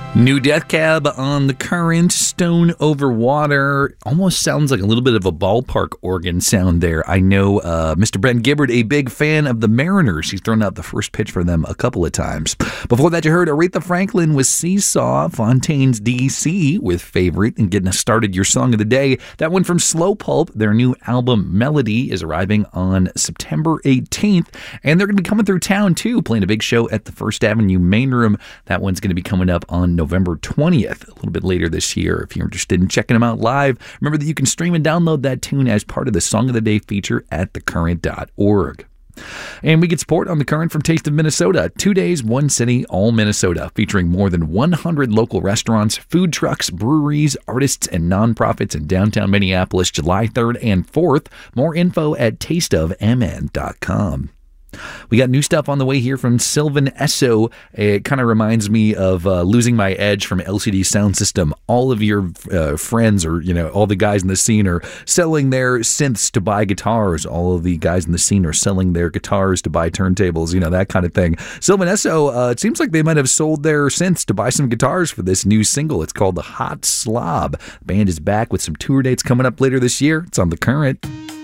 New Death Cab on the Current, Stone Over Water. Almost sounds like a little bit of a ballpark organ sound there. I know Mr. Brent Gibbard, a big fan of the Mariners. He's thrown out the first pitch for them a couple of times. Before that, you heard Aretha Franklin with Seesaw, Fontaines D.C. with Favorite, and getting us started your song of the day. That one from Slow Pulp. Their new album, Melody, is arriving on September 18th, and they're going to be coming through town, too, playing a big show at the First Avenue Main Room. That one's going to be coming up on November 20th, a little bit later this year. If you're interested in checking them out live, remember that you can stream and download that tune as part of the Song of the Day feature at thecurrent.org. And we get support on The Current from Taste of Minnesota. 2 days, one city, all Minnesota, featuring more than 100 local restaurants, food trucks, breweries, artists, and nonprofits in downtown Minneapolis, July 3rd and 4th. More info at tasteofmn.com. We got new stuff on the way here from Sylvan Esso. It kind of reminds me of Losing My Edge from LCD Sound System. All of your friends, or all the guys in the scene are selling their synths to buy guitars. All of the guys in the scene are selling their guitars to buy turntables, that kind of thing. Sylvan Esso, it seems like they might have sold their synths to buy some guitars for this new single. It's called The Hot Slob. The band is back with some tour dates coming up later this year. It's on The Current.